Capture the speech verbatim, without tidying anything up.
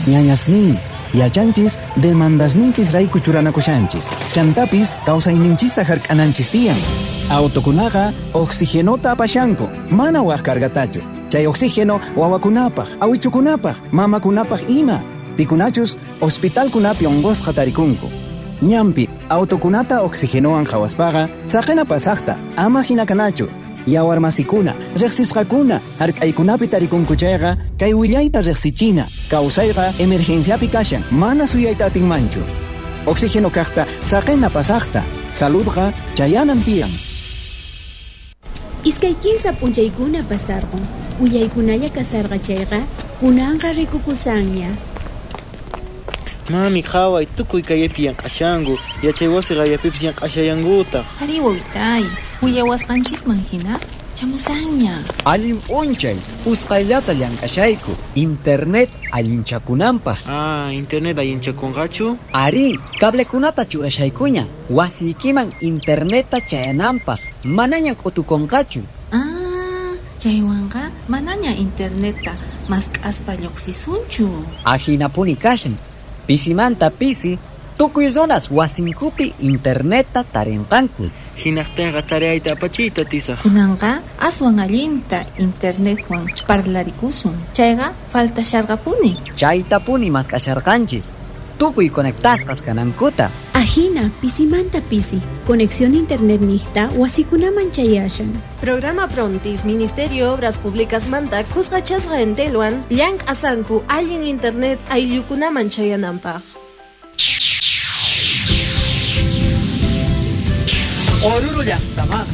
ñañasnin, yachanchis demandasninchis rayku churanakushanchis. Chantapis kawsayninchista hark'ananchis tiyan. Autokunaqa oxigenota apashanku, mana waq kargatachu. Chay oxígeno wawakunapaq, awichukunapaq, mamakunapaq ima. Pikunachus hospitalkunapi onqosqa tarikunku. Ñampi autokunata oxigenowan qhawaspaqa saqena pasaqta ama hinakanachu. Yawar masikuna, reqsisqakuna, hark'aykunapi tarikunku chayqa kay willayta reqsichina. Kawsayqa emergenciapi kashan, mana suyayta atinmanchu. Oxígeno kaqta saqena pasaqta, saludqa chayanan tiyan. Iskay kinsa p'unchaykuna pasarqun. Uyaykunalla kasarqa chayqa, kunanqa rikukusanña. Mami qhaway tukuy kaypi yanq'ashanku, yachay wasi qayapipis yanq'ashayankuta. Ari wawitay, uyawasqanchisman hina chamusanña. Allin p'unchay, usqayllata llamk'ashayku, internet allinchakunanpaq. Ah, internet allinchakunqachu? Ari, cablekunata churashaykuña, wasiykiman interneta chayananpaq, manaña k'utukunqachu. Ah, chaywanqa manaña interneta mask'aspa lluqsisunchu. Ahinapuni kashan, pisimanta pisi, tukuy zonas wasinkupi interneta tarinqanku. Hinaqtinqa tariyayta apachiyta tisaq. Kunanqa aswan allinta internetwan parlarikusun. Chayqa faltasharqapuni. Chaytapuni mask'asharqanchis, tukuy conectasqas kanankuta. Ahina pisimanta pisi, conexión internet nihta wasikunaman chayashan. Programa Prontis, Ministerio de Obras Públicas manta kusqachasqa enteluan llank asanku allin internet ayllukunaman chayananpaq. Oruro llaqtaman